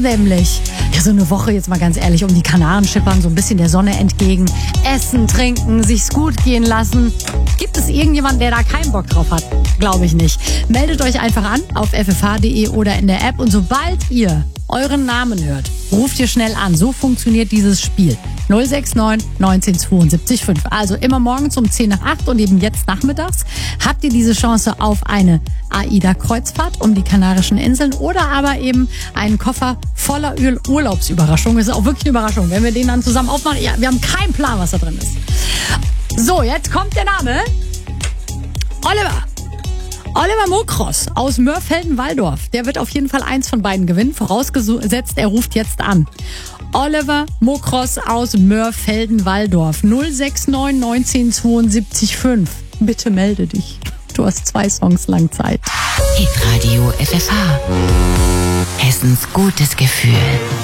nämlich ja so eine Woche, jetzt mal ganz ehrlich, um die Kanaren schippern, so ein bisschen der Sonne entgegen, essen, trinken, sich's gut gehen lassen. Gibt es irgendjemanden, der da keinen Bock drauf hat? Glaube ich nicht. Meldet euch einfach an auf ffh.de oder in der App und sobald ihr euren Namen hört, ruft ihr schnell an. So funktioniert dieses Spiel. 069 1972 5. Also immer morgens um 10 nach 8 und eben jetzt nachmittags habt ihr diese Chance auf eine AIDA-Kreuzfahrt um die Kanarischen Inseln oder aber eben einen Koffer voller Urlaubsüberraschungen. Das ist auch wirklich eine Überraschung, wenn wir den dann zusammen aufmachen. Ja, wir haben keinen Plan, was da drin ist. So, jetzt kommt der Name. Oliver Mokros aus Mörfelden-Walldorf. Der wird auf jeden Fall eins von beiden gewinnen, vorausgesetzt, er ruft jetzt an. Oliver Mokros aus Mörfelden-Walldorf. 069 1972 5. Bitte melde dich. Du hast 2 Songs lang Zeit. Hitradio FFH. Hessens gutes Gefühl.